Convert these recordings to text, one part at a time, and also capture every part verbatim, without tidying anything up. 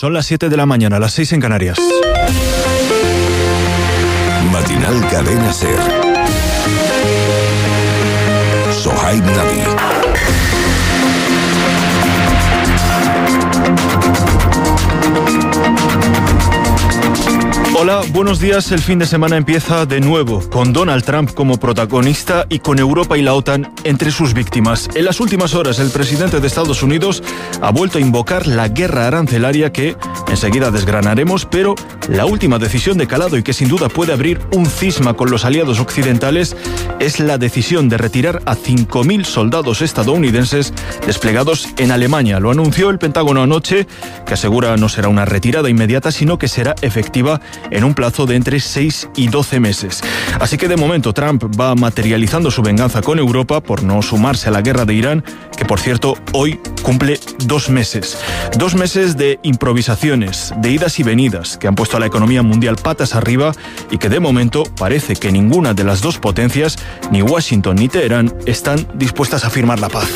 Son las siete de la mañana, las seis en Canarias. Matinal Cadena SER. Sohaib Nabi. Hola, buenos días. El fin de semana empieza de nuevo, con Donald Trump como protagonista y con Europa y la OTAN entre sus víctimas. En las últimas horas, el presidente de Estados Unidos ha vuelto a invocar la guerra arancelaria que enseguida desgranaremos, pero la última decisión de calado y que sin duda puede abrir un cisma con los aliados occidentales es la decisión de retirar a cinco mil soldados estadounidenses desplegados en Alemania. Lo anunció el Pentágono anoche, que asegura no será una retirada inmediata, sino que será efectiva en un plazo de entre seis y doce meses. Así que de momento Trump va materializando su venganza con Europa por no sumarse a la guerra de Irán, que por cierto hoy cumple dos meses. Dos meses de improvisaciones, de idas y venidas, que han puesto a la economía mundial patas arriba y que de momento parece que ninguna de las dos potencias, ni Washington ni Teherán, están dispuestas a firmar la paz.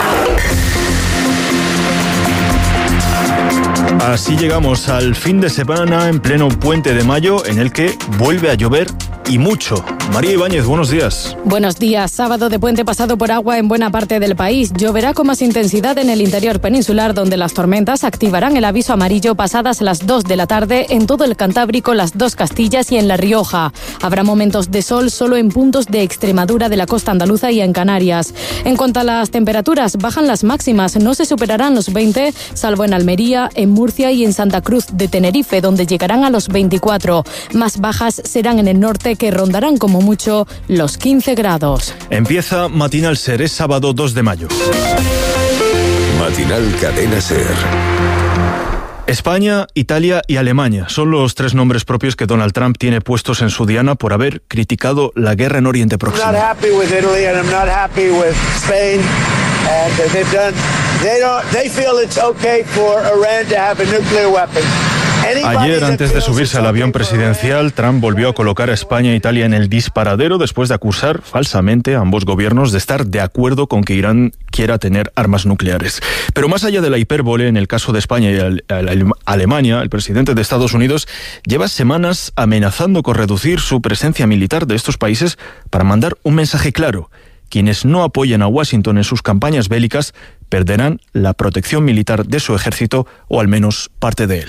Así llegamos al fin de semana en pleno puente de mayo, en el que vuelve a llover y mucho. María Ibáñez, buenos días. Buenos días. Sábado de puente pasado por agua en buena parte del país. Lloverá con más intensidad en el interior peninsular, donde las tormentas activarán el aviso amarillo pasadas las dos de la tarde en todo el Cantábrico, las dos Castillas y en La Rioja. Habrá momentos de sol solo en puntos de Extremadura, de la costa andaluza y en Canarias. En cuanto a las temperaturas, bajan las máximas. No se superarán los veinte, salvo en Almería, en Murcia y en Santa Cruz de Tenerife, donde llegarán a los veinticuatro. Más bajas serán en el norte, que rondarán como mucho los quince grados. Empieza Matinal SER, es sábado dos de mayo. Matinal Cadena SER. España, Italia y Alemania son los tres nombres propios que Donald Trump tiene puestos en su diana por haber criticado la guerra en Oriente Próximo. Ayer, antes de subirse al avión presidencial, Trump volvió a colocar a España e Italia en el disparadero después de acusar falsamente a ambos gobiernos de estar de acuerdo con que Irán quiera tener armas nucleares. Pero más allá de la hipérbole, en el caso de España y Ale- Ale- Alemania, el presidente de Estados Unidos lleva semanas amenazando con reducir su presencia militar de estos países para mandar un mensaje claro. Quienes no apoyen a Washington en sus campañas bélicas perderán la protección militar de su ejército, o al menos parte de él.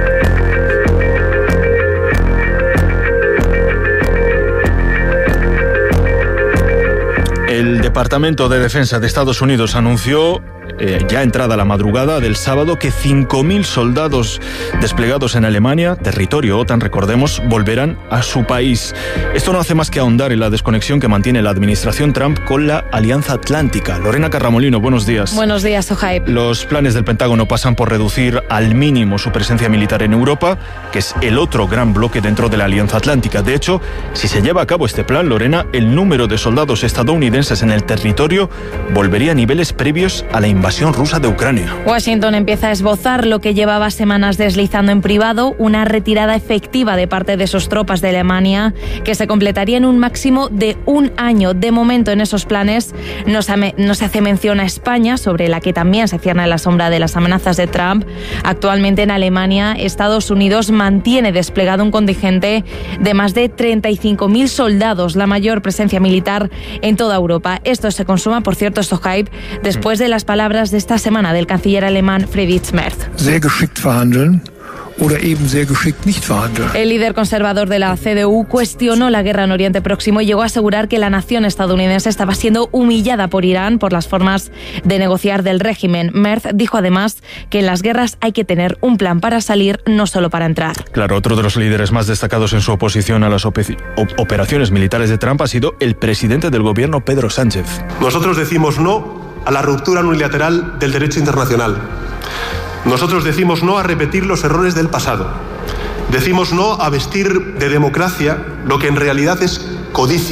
El Departamento de Defensa de Estados Unidos anunció, eh, ya entrada la madrugada del sábado, que cinco mil soldados desplegados en Alemania, territorio OTAN, recordemos, volverán a su país. Esto no hace más que ahondar en la desconexión que mantiene la administración Trump con la Alianza Atlántica. Lorena Carramolino, buenos días. Buenos días, Sohaib. Los planes del Pentágono pasan por reducir al mínimo su presencia militar en Europa, que es el otro gran bloque dentro de la Alianza Atlántica. De hecho, si se lleva a cabo este plan, Lorena, el número de soldados estadounidenses en el territorio volvería a niveles previos a la invasión rusa de Ucrania. Washington empieza a esbozar lo que llevaba semanas deslizando en privado, una retirada efectiva de parte de sus tropas de Alemania, que se completaría en un máximo de un año. De momento, en esos planes no se, no se hace mención a España, sobre la que también se cierne en la sombra de las amenazas de Trump. Actualmente en Alemania, Estados Unidos mantiene desplegado un contingente de más de treinta y cinco mil soldados, la mayor presencia militar en toda Europa. Esto se consuma, por cierto, Sohaib, después de las palabras de esta semana del canciller alemán Friedrich Merz. Sehr geschickt verhandeln. Oder eben sehr geschickt nicht verhandeln. El líder conservador de la C D U cuestionó la guerra en Oriente Próximo y llegó a asegurar que la nación estadounidense estaba siendo humillada por Irán por las formas de negociar del régimen. Merz dijo además que en las guerras hay que tener un plan para salir, no solo para entrar. Claro, otro de los líderes más destacados en su oposición a las ope- operaciones militares de Trump ha sido el presidente del gobierno, Pedro Sánchez. Nosotros decimos no a la ruptura unilateral del derecho internacional. Nosotros decimos no a repetir los errores del pasado. Decimos no a vestir de democracia lo que en realidad es codicia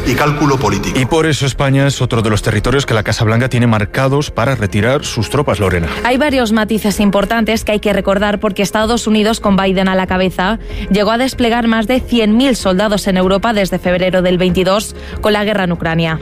y cálculo político. Y por eso España es otro de los territorios que la Casa Blanca tiene marcados para retirar sus tropas, Lorena. Hay varios matices importantes que hay que recordar porque Estados Unidos, con Biden a la cabeza, llegó a desplegar más de cien mil soldados en Europa desde febrero del veintidós con la guerra en Ucrania.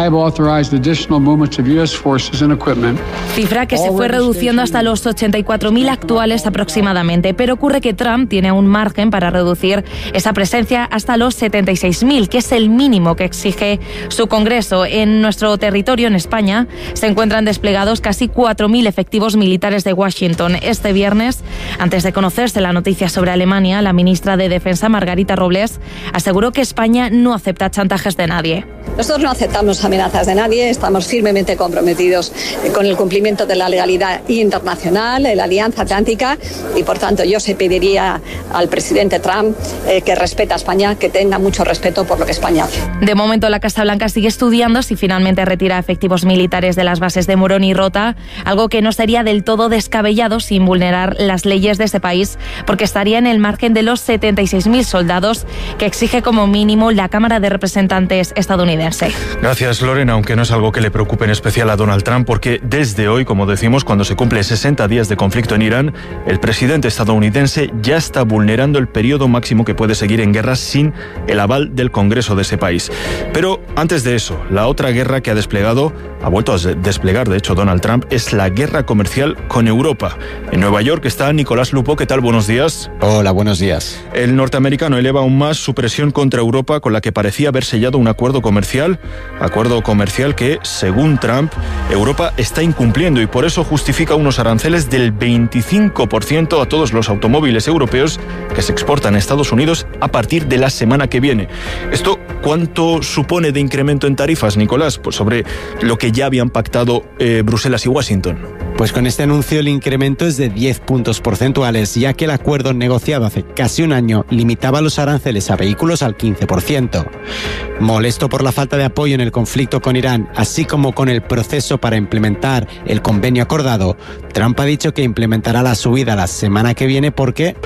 Cifra que se fue reduciendo hasta los ochenta y cuatro mil actuales aproximadamente, pero ocurre que Trump tiene un margen para reducir esa presencia hasta los setenta y seis mil, que es el mínimo que exige su Congreso. En nuestro territorio, en España, se encuentran desplegados casi cuatro mil efectivos militares de Washington. Este viernes, antes de conocerse la noticia sobre Alemania, la ministra de Defensa, Margarita Robles, aseguró que España no acepta chantajes de nadie. Nosotros no aceptamos amenazas de nadie, estamos firmemente comprometidos con el cumplimiento de la legalidad internacional, de la Alianza Atlántica, y por tanto yo se pediría al presidente Trump eh, que respete a España, que tenga mucho respeto por lo que España hace. De momento la Casa Blanca sigue estudiando si finalmente retira efectivos militares de las bases de Morón y Rota, algo que no sería del todo descabellado sin vulnerar las leyes de ese país, porque estaría en el margen de los setenta y seis mil soldados que exige como mínimo la Cámara de Representantes estadounidense. Gracias, Lorena, aunque no es algo que le preocupe en especial a Donald Trump, porque desde hoy, como decimos, cuando se cumple sesenta días de conflicto en Irán, el presidente estadounidense ya está vulnerando el periodo máximo que puede seguir en guerra sin el aval del Congreso de ese país. Pero antes de eso, la otra guerra que ha desplegado, ha vuelto a desplegar, de hecho, Donald Trump, es la guerra comercial con Europa. En Nueva York está Nicolás Lupo. ¿Qué tal? Buenos días. Hola, buenos días. El norteamericano eleva aún más su presión contra Europa, con la que parecía haber sellado un acuerdo comercial, acuerdo comercial que, según Trump, Europa está incumpliendo y por eso justifica unos aranceles del veinticinco por ciento a todos los automóviles europeos que se exportan a Estados Unidos a partir de la semana que viene. ¿Esto cuánto supone de incremento en tarifas, Nicolás? Pues sobre lo que ya habían pactado eh, Bruselas y Washington. Pues con este anuncio el incremento es de diez puntos porcentuales, ya que el acuerdo negociado hace casi un año limitaba los aranceles a vehículos al quince por ciento. Molesto por la falta de apoyo en el conflicto con Irán, así como con el proceso para implementar el convenio acordado, Trump ha dicho que implementará la subida la semana que viene porque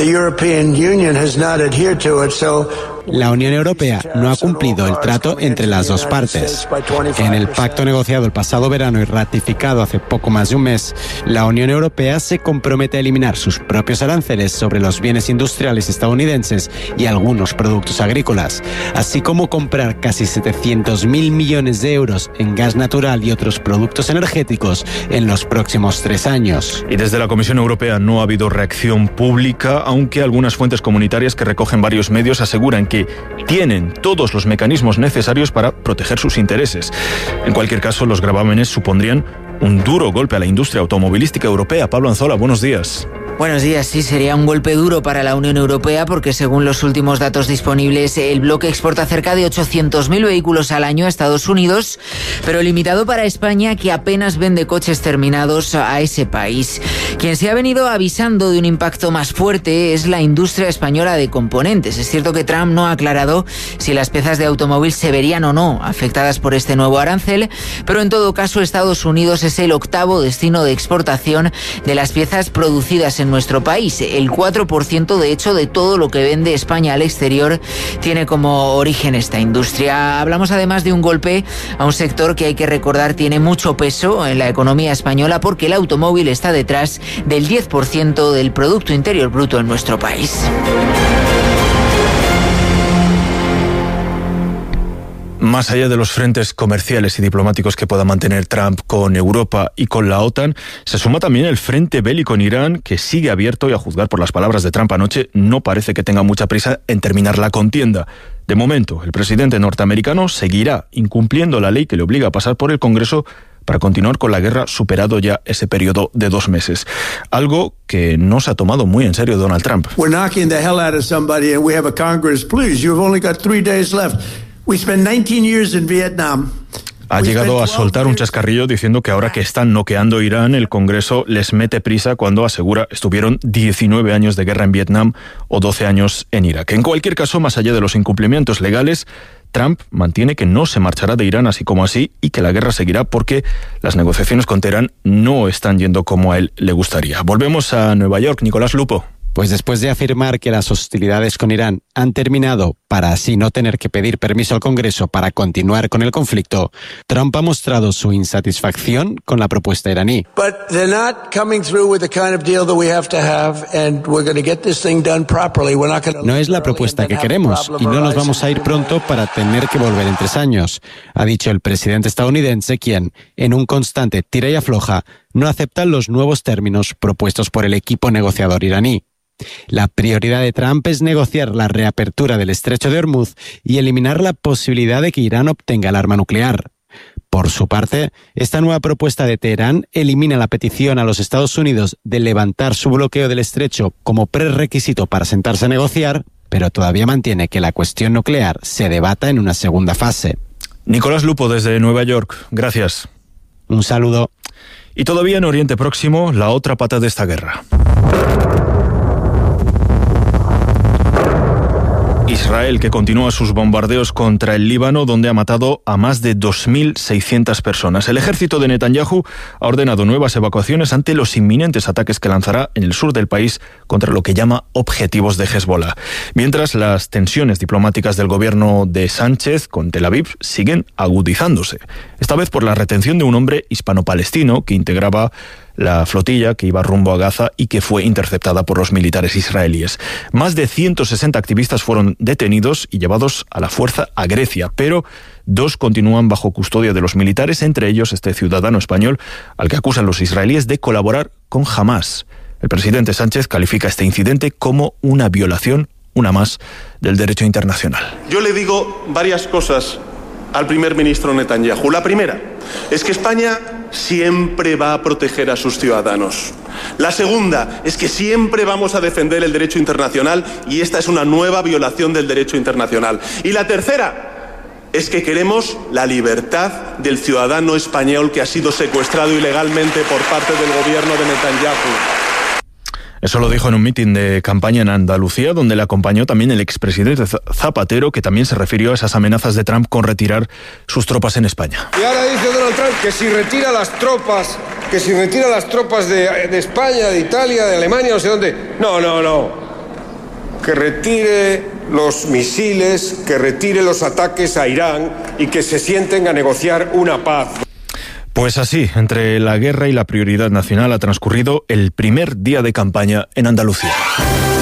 la Unión Europea no ha cumplido el trato entre las dos partes. En el pacto negociado el pasado verano y ratificado hace poco más de un mes, la Unión Europea se compromete a eliminar sus propios aranceles sobre los bienes industriales estadounidenses y algunos productos agrícolas, así como comprar casi setecientos mil millones de euros en gas natural y otros productos energéticos en los próximos tres años. Y desde la Comisión Europea no ha habido reacción pública, aunque algunas fuentes comunitarias que recogen varios medios aseguran que que tienen todos los mecanismos necesarios para proteger sus intereses. En cualquier caso, los gravámenes supondrían un duro golpe a la industria automovilística europea. Pablo Anzola, buenos días. Buenos días. Sí, sería un golpe duro para la Unión Europea porque según los últimos datos disponibles, el bloque exporta cerca de ochocientos mil vehículos al año a Estados Unidos, pero limitado para España, que apenas vende coches terminados a ese país. Quien se ha venido avisando de un impacto más fuerte es la industria española de componentes. Es cierto que Trump no ha aclarado si las piezas de automóvil se verían o no afectadas por este nuevo arancel, pero en todo caso Estados Unidos es el octavo destino de exportación de las piezas producidas en nuestro país. El cuatro por ciento de hecho de todo lo que vende España al exterior tiene como origen esta industria. Hablamos además de un golpe a un sector que hay que recordar tiene mucho peso en la economía española porque el automóvil está detrás del diez por ciento del Producto Interior Bruto en nuestro país. Más allá de los frentes comerciales y diplomáticos que pueda mantener Trump con Europa y con la OTAN, se suma también el frente bélico en Irán, que sigue abierto y, a juzgar por las palabras de Trump anoche, no parece que tenga mucha prisa en terminar la contienda. De momento, el presidente norteamericano seguirá incumpliendo la ley que le obliga a pasar por el Congreso para continuar con la guerra, superado ya ese periodo de dos meses. Algo que no se ha tomado muy en serio Donald Trump. We're knocking the hell out of somebody and we have a Congress. Please, you've only got three days left. We spent nineteen years in Vietnam. Ha llegado a soltar un chascarrillo diciendo que ahora que están noqueando Irán, el Congreso les mete prisa cuando asegura estuvieron diecinueve años de guerra en Vietnam o doce años en Irak. En cualquier caso, más allá de los incumplimientos legales, Trump mantiene que no se marchará de Irán así como así y que la guerra seguirá porque las negociaciones con Teherán no están yendo como a él le gustaría. Volvemos a Nueva York. Nicolás Lupo. Pues después de afirmar que las hostilidades con Irán han terminado para así no tener que pedir permiso al Congreso para continuar con el conflicto, Trump ha mostrado su insatisfacción con la propuesta iraní. No es la propuesta que queremos y no nos vamos a ir pronto para tener que volver en tres años, ha dicho el presidente estadounidense, quien, en un constante tira y afloja, no acepta los nuevos términos propuestos por el equipo negociador iraní. La prioridad de Trump es negociar la reapertura del estrecho de Hormuz y eliminar la posibilidad de que Irán obtenga el arma nuclear. Por su parte, esta nueva propuesta de Teherán elimina la petición a los Estados Unidos de levantar su bloqueo del estrecho como prerequisito para sentarse a negociar, pero todavía mantiene que la cuestión nuclear se debata en una segunda fase. Nicolás Lupo desde Nueva York, gracias. Un saludo. Y todavía en Oriente Próximo, la otra pata de esta guerra. Israel, que continúa sus bombardeos contra el Líbano, donde ha matado a más de dos mil seiscientas personas. El ejército de Netanyahu ha ordenado nuevas evacuaciones ante los inminentes ataques que lanzará en el sur del país contra lo que llama objetivos de Hezbollah. Mientras, las tensiones diplomáticas del gobierno de Sánchez con Tel Aviv siguen agudizándose. Esta vez por la retención de un hombre hispano-palestino que integraba la flotilla que iba rumbo a Gaza y que fue interceptada por los militares israelíes. Más de ciento sesenta activistas fueron detenidos y llevados a la fuerza a Grecia, pero dos continúan bajo custodia de los militares, entre ellos este ciudadano español al que acusan los israelíes de colaborar con Hamás. El presidente Sánchez califica este incidente como una violación, una más, del derecho internacional. Yo le digo varias cosas al primer ministro Netanyahu. La primera es que España siempre va a proteger a sus ciudadanos. La segunda es que siempre vamos a defender el derecho internacional y esta es una nueva violación del derecho internacional. Y la tercera es que queremos la libertad del ciudadano español que ha sido secuestrado ilegalmente por parte del gobierno de Netanyahu. Eso lo dijo en un mitin de campaña en Andalucía, donde le acompañó también el expresidente Zapatero, que también se refirió a esas amenazas de Trump con retirar sus tropas en España. Y ahora dice Donald Trump que si retira las tropas, que si retira las tropas de, de España, de Italia, de Alemania, no sé dónde. No, no, no. Que retire los misiles, que retire los ataques a Irán y que se sienten a negociar una paz. Pues así, entre la guerra y la prioridad nacional ha transcurrido el primer día de campaña en Andalucía.